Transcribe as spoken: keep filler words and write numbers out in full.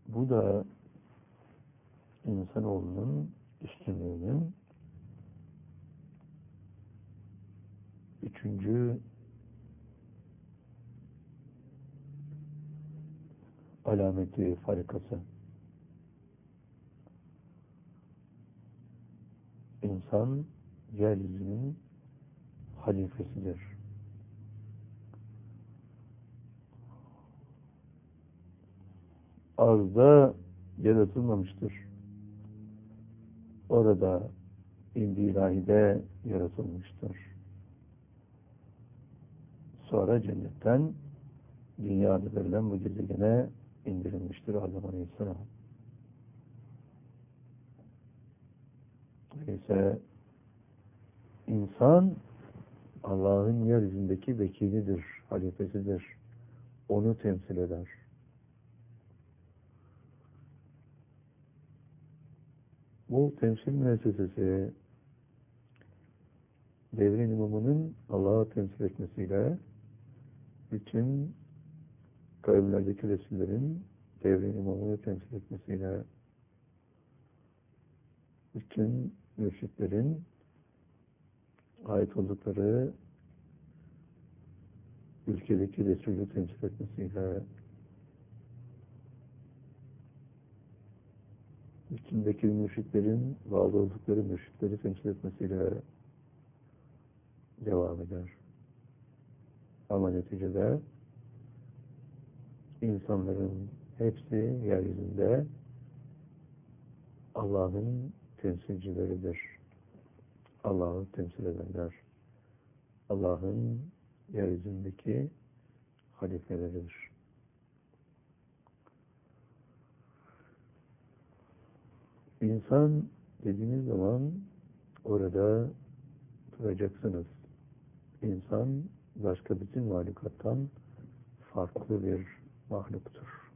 Bu da insanoğlunun üstünlüğünün üçüncü alameti farikası. İnsan yeryüzünün halifesidir. Arzda yaratılmamıştır. Orada indi ilahide yaratılmıştır. Sonra cennetten dünyada verilen bu gezegene indirilmiştir Adem Aleyhisselam. Öyleyse insan Allah'ın yeryüzündeki vekilidir, halifesidir. Onu temsil eder. Bu temsil müessesesi devrin imamının Allah'ı temsil etmesiyle bütün kavimlerdeki Resullerin devrin imamını temsil etmesiyle bütün mürşitlerin ait oldukları ülkedeki Resulü temsil etmesiyle içindeki mürşitlerin bağlı oldukları mürşitleri temsil etmesiyle devam eder. Ama neticede insanların hepsi yeryüzünde Allah'ın temsilcileridir. Allah'ı temsil edenler. Allah'ın yeryüzündeki halifeleridir. İnsan dediğiniz zaman orada duracaksınız. İnsan başka bütün mahlukattan farklı bir mahluktur.